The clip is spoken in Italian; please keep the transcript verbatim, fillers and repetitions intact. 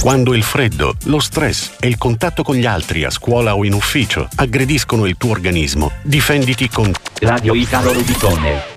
Quando il freddo, lo stress e il contatto con gli altri a scuola o in ufficio aggrediscono il tuo organismo, difenditi con Radio Icaro Rubicone.